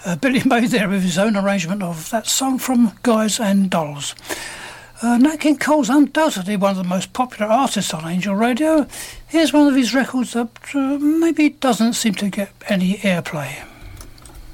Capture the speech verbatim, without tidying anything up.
Uh, Billy made there with his own arrangement of that song from Guys and Dolls. Uh, Nat King Cole's undoubtedly one of the most popular artists on Angel Radio. Here's one of his records that uh, maybe doesn't seem to get any airplay.